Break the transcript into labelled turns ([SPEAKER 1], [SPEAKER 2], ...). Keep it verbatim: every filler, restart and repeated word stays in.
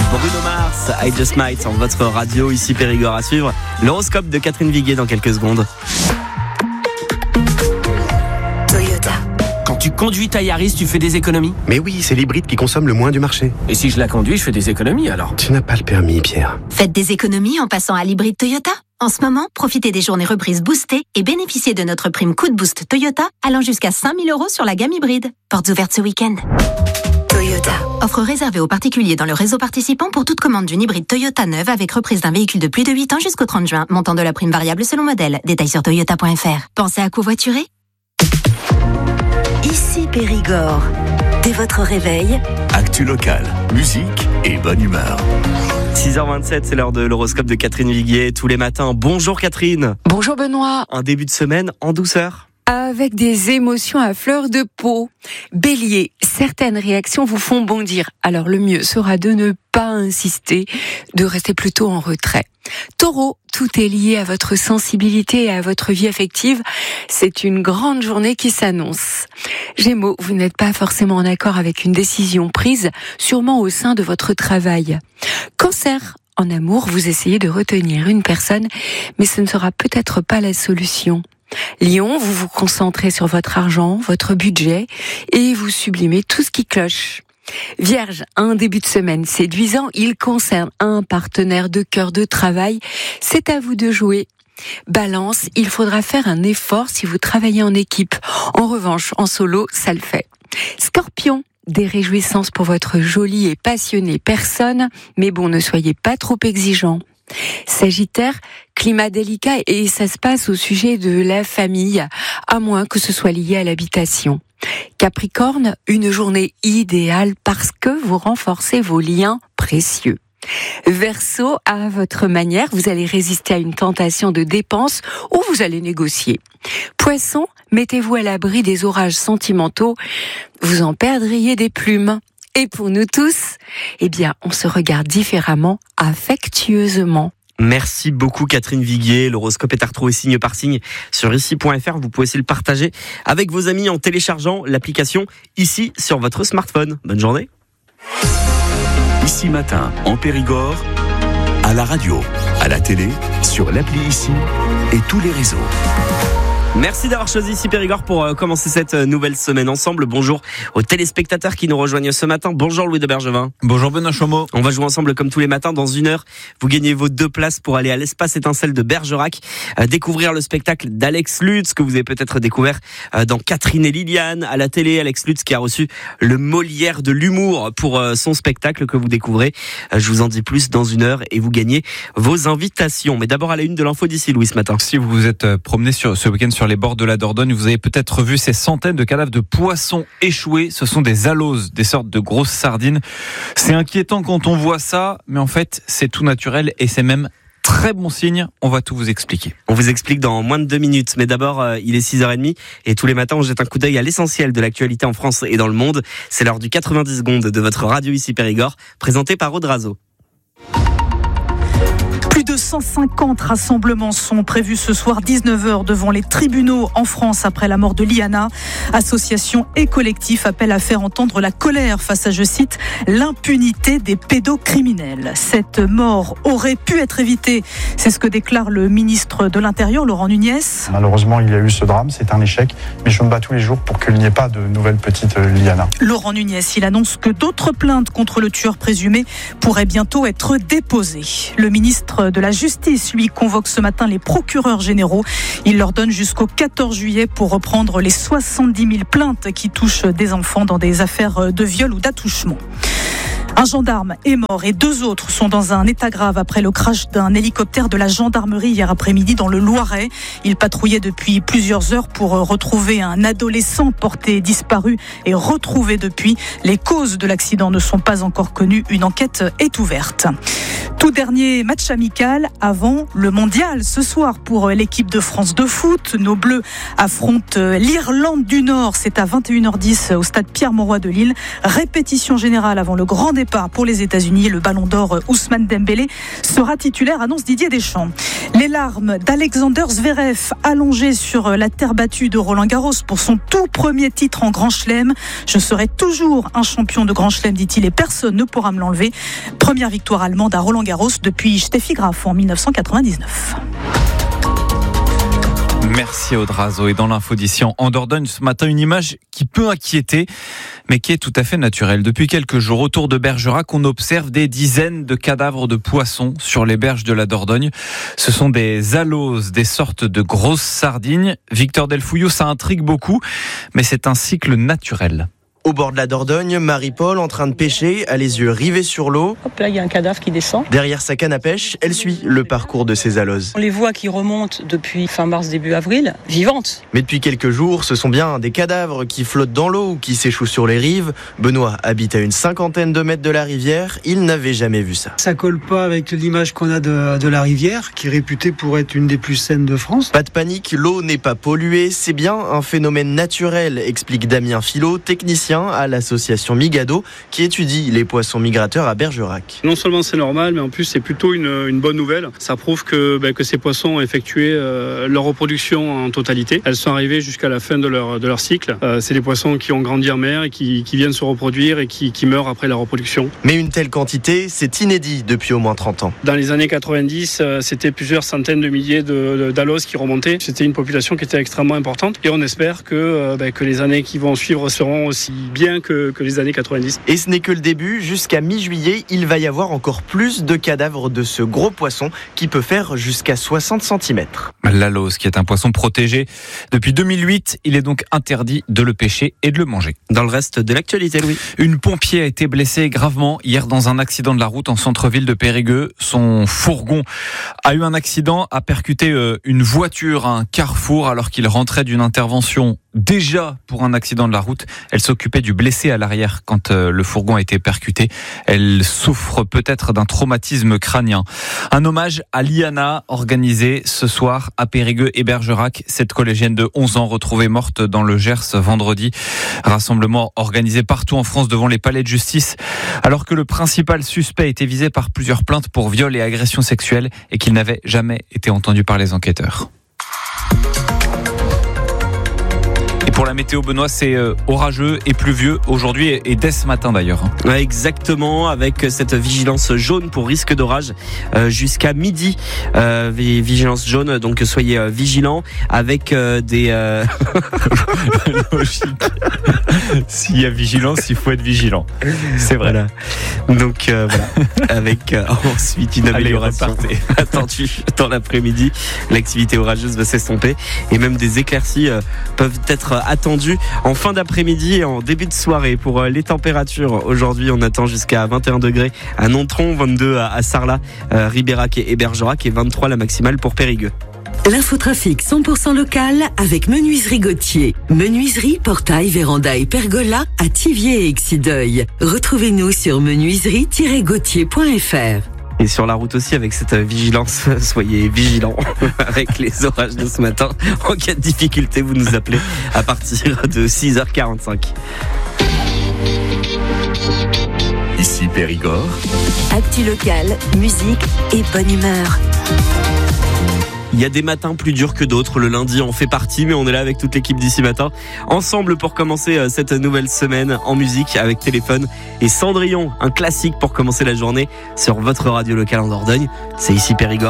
[SPEAKER 1] Bruno Mars, I Just Might sur votre radio, ici Périgord à suivre. L'horoscope de Catherine Viguier dans quelques secondes.
[SPEAKER 2] Toyota.
[SPEAKER 3] Quand tu conduis ta Yaris, tu fais des économies ?
[SPEAKER 4] Mais oui, c'est l'hybride qui consomme le moins du marché.
[SPEAKER 3] Et si je la conduis, je fais des économies alors ?
[SPEAKER 4] Tu n'as pas le permis, Pierre.
[SPEAKER 2] Faites des économies en passant à l'hybride Toyota. En ce moment, profitez des journées reprises boostées et bénéficiez de notre prime coup de boost Toyota allant jusqu'à cinq mille euros sur la gamme hybride. Portes ouvertes ce week-end. Toyota. Offre réservée aux particuliers dans le réseau participant pour toute commande d'une hybride Toyota neuve avec reprise d'un véhicule de plus de huit ans jusqu'au trente juin. Montant de la prime variable selon modèle. Détails sur toyota point f r. Pensez à covoiturer ?
[SPEAKER 5] Ici Périgord. Dès votre réveil,
[SPEAKER 6] actu local, musique et bonne humeur.
[SPEAKER 1] six heures vingt-sept, c'est l'heure de l'horoscope de Catherine Viguier tous les matins. Bonjour Catherine.
[SPEAKER 7] Bonjour Benoît.
[SPEAKER 1] Un début de semaine en douceur.
[SPEAKER 7] Avec des émotions à fleur de peau. Bélier, certaines réactions vous font bondir. Alors le mieux sera de ne pas insister, de rester plutôt en retrait. Taureau, tout est lié à votre sensibilité et à votre vie affective. C'est une grande journée qui s'annonce. Gémeaux, vous n'êtes pas forcément en accord avec une décision prise, sûrement au sein de votre travail. Cancer, en amour, vous essayez de retenir une personne, mais ce ne sera peut-être pas la solution. Lion, vous vous concentrez sur votre argent, votre budget, et vous sublimez tout ce qui cloche. Vierge, un début de semaine séduisant, il concerne un partenaire de cœur de travail, c'est à vous de jouer. Balance, il faudra faire un effort si vous travaillez en équipe. En revanche, en solo, ça le fait. Scorpion, des réjouissances pour votre jolie et passionnée personne, mais bon, ne soyez pas trop exigeant. Sagittaire, climat délicat et ça se passe au sujet de la famille, à moins que ce soit lié à l'habitation. Capricorne, une journée idéale parce que vous renforcez vos liens précieux. Verseau, à votre manière, vous allez résister à une tentation de dépense ou vous allez négocier. Poisson, mettez-vous à l'abri des orages sentimentaux, vous en perdriez des plumes. Et pour nous tous, eh bien, on se regarde différemment, affectueusement.
[SPEAKER 1] Merci beaucoup Catherine Viguier. L'horoscope est à retrouver signe par signe sur ici point f r. Vous pouvez aussi le partager avec vos amis en téléchargeant l'application Ici sur votre smartphone. Bonne journée.
[SPEAKER 6] Ici matin en Périgord, à la radio, à la télé, sur l'appli Ici et tous les réseaux.
[SPEAKER 1] Merci d'avoir choisi ici Périgord pour commencer cette nouvelle semaine ensemble. Bonjour aux téléspectateurs qui nous rejoignent ce matin. Bonjour Louis de Bergevin.
[SPEAKER 8] Bonjour Benoît Chomeau.
[SPEAKER 1] On va jouer ensemble comme tous les matins. Dans une heure, vous gagnez vos deux places pour aller à l'espace étincelle de Bergerac, euh, découvrir le spectacle d'Alex Lutz que vous avez peut-être découvert euh, dans Catherine et Liliane à la télé. Alex Lutz qui a reçu le Molière de l'humour pour euh, son spectacle que vous découvrez. Euh, je vous en dis plus dans une heure et vous gagnez vos invitations. Mais d'abord à la une de l'info d'ici Louis ce matin.
[SPEAKER 8] Si vous vous êtes promené sur ce week-end sur les bords de la Dordogne, vous avez peut-être vu ces centaines de cadavres de poissons échoués. Ce sont des aloses, des sortes de grosses sardines. C'est inquiétant quand on voit ça, mais en fait, c'est tout naturel et c'est même très bon signe. On va tout vous expliquer.
[SPEAKER 1] On vous explique dans moins de deux minutes. Mais d'abord, euh, il est six heures trente et tous les matins, on jette un coup d'œil à l'essentiel de l'actualité en France et dans le monde. C'est l'heure du quatre-vingt-dix secondes de votre radio ici Périgord, présenté par Audrazo.
[SPEAKER 9] Plus de cent cinquante rassemblements sont prévus ce soir, dix-neuf heures, devant les tribunaux en France après la mort de Liana. Associations et collectifs appellent à faire entendre la colère face à, je cite, l'impunité des pédocriminels. Cette mort aurait pu être évitée. C'est ce que déclare le ministre de l'Intérieur, Laurent Nunez.
[SPEAKER 10] Malheureusement, il y a eu ce drame, c'est un échec, mais je me bats tous les jours pour qu'il n'y ait pas de nouvelles petites Liana.
[SPEAKER 9] Laurent Nunez, il annonce que d'autres plaintes contre le tueur présumé pourraient bientôt être déposées. Le ministre de la Justice, lui, convoque ce matin les procureurs généraux. Il leur donne jusqu'au quatorze juillet pour reprendre les soixante-dix mille plaintes qui touchent des enfants dans des affaires de viol ou d'attouchement. Un gendarme est mort et deux autres sont dans un état grave après le crash d'un hélicoptère de la gendarmerie hier après-midi dans le Loiret. Il patrouillait depuis plusieurs heures pour retrouver un adolescent porté disparu et retrouvé depuis. Les causes de l'accident ne sont pas encore connues. Une enquête est ouverte. Tout dernier match amical avant le mondial ce soir pour l'équipe de France de foot. Nos Bleus affrontent l'Irlande du Nord. C'est à vingt et une heures dix au stade Pierre-Mauroy de Lille. Répétition générale avant le grand départ départ pour les États-Unis. Le ballon d'or Ousmane Dembélé sera titulaire, annonce Didier Deschamps. Les larmes d'Alexander Zverev, allongé sur la terre battue de Roland-Garros pour son tout premier titre en Grand Chelem. Je serai toujours un champion de Grand Chelem, dit-il, et personne ne pourra me l'enlever. Première victoire allemande à Roland-Garros depuis Steffi Graf en dix-neuf cent quatre-vingt-dix-neuf.
[SPEAKER 8] Merci Audrazo. Et dans l'info d'ici en Dordogne, ce matin, une image qui peut inquiéter, mais qui est tout à fait naturelle. Depuis quelques jours, autour de Bergerac, on observe des dizaines de cadavres de poissons sur les berges de la Dordogne. Ce sont des aloses, des sortes de grosses sardines. Victor Delfouillou, ça intrigue beaucoup, mais c'est un cycle naturel.
[SPEAKER 11] Au bord de la Dordogne, Marie-Paul, en train de pêcher, a les yeux rivés sur l'eau.
[SPEAKER 12] Hop là, il y a un cadavre qui descend.
[SPEAKER 11] Derrière sa canne à pêche, elle suit le parcours de ces aloses.
[SPEAKER 12] On les voit qui remontent depuis fin mars, début avril, vivantes.
[SPEAKER 11] Mais depuis quelques jours, ce sont bien des cadavres qui flottent dans l'eau ou qui s'échouent sur les rives. Benoît habite à une cinquantaine de mètres de la rivière. Il n'avait jamais vu ça.
[SPEAKER 13] Ça colle pas avec l'image qu'on a de, de la rivière, qui est réputée pour être une des plus saines de France.
[SPEAKER 11] Pas de panique, l'eau n'est pas polluée. C'est bien un phénomène naturel, explique Damien Filot, technicien à l'association Migado, qui étudie les poissons migrateurs à Bergerac.
[SPEAKER 14] Non seulement c'est normal, mais en plus c'est plutôt une, une bonne nouvelle. Ça prouve que, ben, que ces poissons ont effectué euh, leur reproduction en totalité. Elles sont arrivées jusqu'à la fin de leur, de leur cycle. Euh, c'est des poissons qui ont grandi en mer et qui, qui viennent se reproduire et qui, qui meurent après la reproduction.
[SPEAKER 11] Mais une telle quantité, c'est inédit depuis au moins trente ans.
[SPEAKER 14] Dans les années quatre-vingt-dix, euh, c'était plusieurs centaines de milliers de, de, d'aloses qui remontaient. C'était une population qui était extrêmement importante et on espère que, euh, ben, que les années qui vont suivre seront aussi bien que, que les années quatre-vingt-dix.
[SPEAKER 11] Et ce n'est que le début. Jusqu'à mi-juillet, il va y avoir encore plus de cadavres de ce gros poisson qui peut faire jusqu'à soixante centimètres.
[SPEAKER 8] L'alose, qui est un poisson protégé depuis deux mille huit, il est donc interdit de le pêcher et de le manger.
[SPEAKER 1] Dans le reste de l'actualité, Louis.
[SPEAKER 8] Une pompier a été blessée gravement hier dans un accident de la route en centre-ville de Périgueux. Son fourgon a eu un accident, a percuté une voiture à un carrefour alors qu'il rentrait d'une intervention déjà pour un accident de la route. Elle s'occupait du blessé à l'arrière quand le fourgon a été percuté. Elle souffre peut-être d'un traumatisme crânien. Un hommage à Liana organisé ce soir à Périgueux et Bergerac. Cette collégienne de onze ans retrouvée morte dans le Gers vendredi. Rassemblement organisé partout en France devant les palais de justice alors que le principal suspect était visé par plusieurs plaintes pour viol et agression sexuelle et qu'il n'avait jamais été entendu par les enquêteurs. Pour la météo, Benoît, c'est orageux et pluvieux aujourd'hui et dès ce matin d'ailleurs.
[SPEAKER 1] Ouais, exactement, avec cette vigilance jaune pour risque d'orage euh, jusqu'à midi. Euh, vigilance jaune, donc soyez euh, vigilants avec euh, des... Euh...
[SPEAKER 8] Logique. S'il y a vigilance, il faut être vigilant. C'est vrai.
[SPEAKER 1] Voilà. Donc euh, voilà, avec euh, ensuite une amélioration attendue dans l'après-midi. L'activité orageuse va s'estomper et même des éclaircies euh, peuvent être attendues en fin d'après-midi et en début de soirée. Pour euh, les températures, aujourd'hui on attend jusqu'à vingt et un degrés à Nontron, vingt-deux à, à Sarlat, euh, Ribérac et, et Bergerac et vingt-trois la maximale pour Périgueux.
[SPEAKER 5] L'infotrafic cent pour cent local avec Menuiserie Gauthier. Menuiserie, portail, véranda et pergola à Thiviers et Exideuil. Retrouvez-nous sur menuiserie tiret gauthier point f r.
[SPEAKER 1] Et sur la route aussi avec cette vigilance, soyez vigilants avec les orages de ce matin. En cas de difficulté, vous nous appelez à partir de six heures quarante-cinq.
[SPEAKER 6] Ici Périgord.
[SPEAKER 5] Actu local, musique et bonne humeur.
[SPEAKER 1] Il y a des matins plus durs que d'autres, le lundi en fait partie, mais on est là avec toute l'équipe d'ici matin, ensemble pour commencer cette nouvelle semaine en musique avec Téléphone et Cendrillon, un classique pour commencer la journée sur votre radio locale en Dordogne. C'est ici Périgord.